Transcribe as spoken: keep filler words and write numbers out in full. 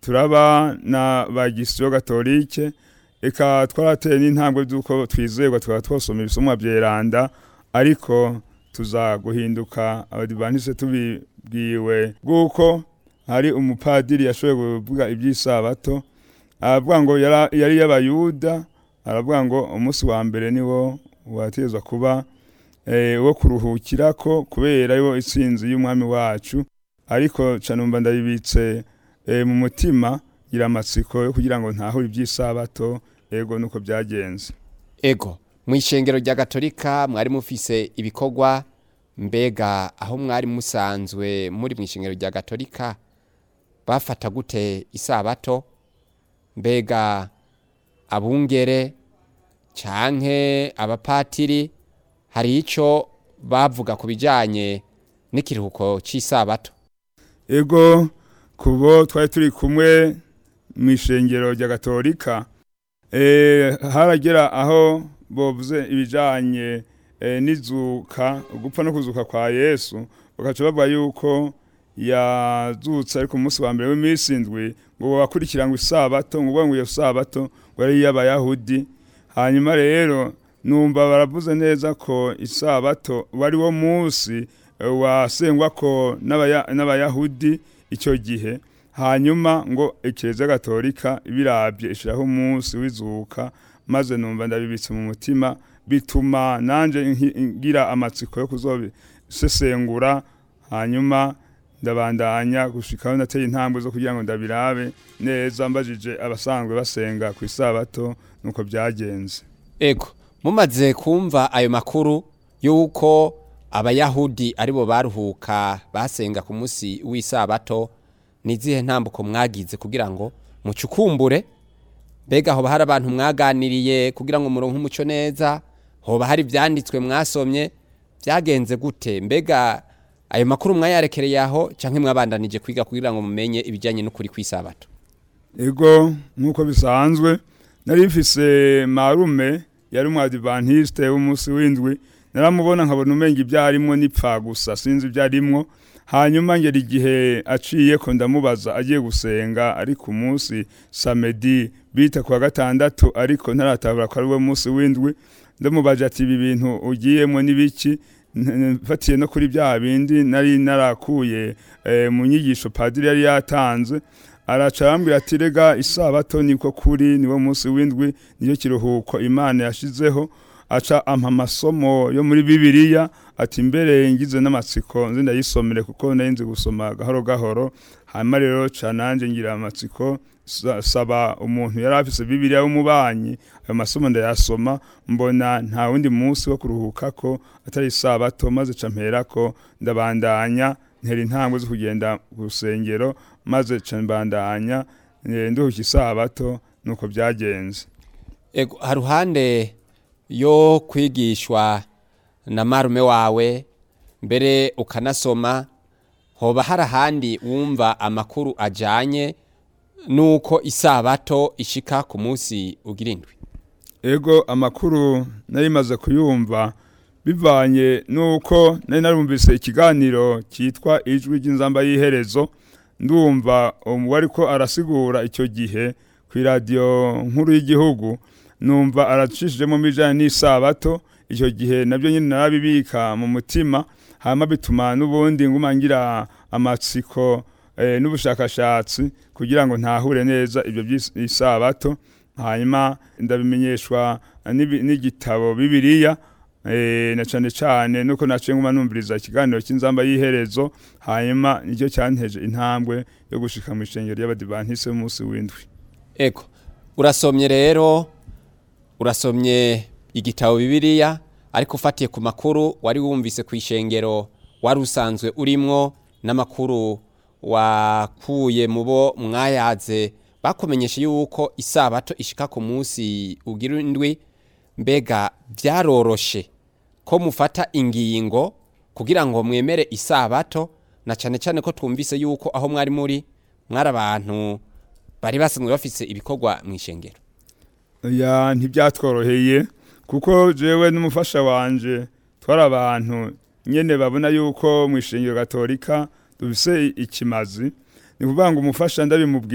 turaba na bagisiyo gatolike eka twarateye n'intambwe z'uko twizerwa tukaba twosoma ibisomwa byeranda ariko tuza guhinduka abadivantiste tubibwiwe bw'uko hari umupadiri yashoboye kuvuga iby'isabato aravuga ngo yari y'abayuda aravuga ngo umunsi wa mbere niwo wategezwa kuba eh, wo kuruhukirako kubera yo itsinzi y'umwami wacu ariko canumva ndabibitse eh, mu mutima gira amatsiko yo kugira ngo ntahure iby'isabato ego nuko byagenze. Ego mw'ishengero rya Gatolika mwari mufise ibikorwa mbega aho mwari musanzwe muri mw'ishengero rya Gatolika bafata gute isabato mbega abungere canke abapatiri hari ico bavuga ku bijanye n'ikiruhuko c'isabato? Ego kubo twari turi kumwe mw'ishengero rya Gatolika eh haragera aho bovuze ibijanye eh, nizuka gupfa no kuzuka kwa Yesu bakaca bavuga yuko yazutse ariko umunsi wa mbere w'imisi indwi ngo bakurikirangwa isabato ngo ngo iyo sabato ngo ari y'abayahudi. Hanyuma rero numva baravuze neza ko isabato wari wo munsi wasengwa ko n'abayahudi icyo gihe. Hanyuma ngo Eklezia Gatolika birabye ishiraho umunsi w'izuka maze numva ndabibitse mu mutima bituma nanje ngira amatsiko yo kuzobisesengura hanyuma ndabandanya gushikaho nateye intambwe zo kugira ngo ndabirabe neza mbajije abasanzwe basenga ku isabato nuko byagenze. Ego mumaze kumva ayo makuru yuko abayahudi aribo baruhuka basenga ku munsi w'isabato nizihe ntambuko mwagize kugira ngo mucukumbure mbega hoba hari abantu mwaganiriye kugira ngo muronke umuco neza hoba hari vyanditswe mwasomye byagenze gute mbega ayo makuru mwayarekereye aho canke mwabandanije kwiga kugira ngo mumenye ibijanye n'ukuri kw'isabato? Ego nkuko bisanzwe nari mfise marume yari umwadivantiste w'umunsi w'indwi naramubona nkabona umenga ibyarimwo nipfa gusa sinzi ibyarimwo. Hanyuma ngera igihe aciye ko ndamubaza agiye gusenga ari ku munsi samedi bita kwa gatandatu ariko ntaratabura ko ari we munsi w'indwi ndamubaje ati ibi bintu ugiyemo nibiki mfatiye no kuri bya bindi nari narakuye e, mu nyigisho padiri yari yatanze aracambira ati rega isabato niko kuri niwo munsi w'indwi niyo kiruhuko Imana yashizeho aca ampa amasomo yo muri Bibiliya ati mbere ngize n'amatsiko nzi ndayisomere kuko narinzi gusoma gahoro gahoro. Hanyuma rero cananje ngira amatsiko saba umuntu yari afise Bibiliya y'umubanyi ayo masomo ndayasoma mbona nta wundi munsi wo kuruhuka ko atari isabato maze camperako ndabandanya ntera intambwe zo kugenda ku rusengero maze cambandanya nduhuka isabato nuko byagenze. Ego haruhande yo kwigishwa na marume wawe mbere ukanasoma hoba harahandi wumva amakuru ajanye nuko isabato ishika ku munsi ugirindwi? Ego amakuru nari maze kuyumva bivanye nuko nari narumvise ikiganiro cyitwa ijwi ry'inzamba y'iherezo ndumva umwari ko arasigura icyo gihe ku radio nkuru y'igihugu numva aracishije mu mijanye n'isabato icyo gihe nabyo nyine narabibika mu mutima hama bituma nubundi ngumangira amatsiko e, n'ubushakashatsi kugira ngo ntahure neza ibyo by'isabato. Hanyuma ndabimenyeshwa n'igitabo Bibiliya e, na cane cane nuko naciye nguma numviriza ikiganiro cy'inzamba y'iherezo hanyuma nicyo cyanteje intambwe yo gushika mu ishengero y'abadivantiste b'umunsi w'indwi. Ego urasomye rero urasomye igitabo Bibiliya ariko ufatiye ku makuru wari wumvise ku ishengero wari usanzwe urimwo n'amakuru wakuye mubo mwayaze bakomenyesha yuko isabato ishika ku munsi ugira indwi mbega byaroroshe ko mufata ingingo kugira ngo mwemere isabato na cane cane ko twumvise yuko aho mwari muri mwari abantu bari basanzwe bafise ibikorwa mw'ishengero? Ya ntibyatworoheye kuko jewe n'umufasha wanje twari abantu nyene babona yuko mw'ishengero Gatolika dufise ikimazi ni kuvuga ngo umufasha ndabimubwira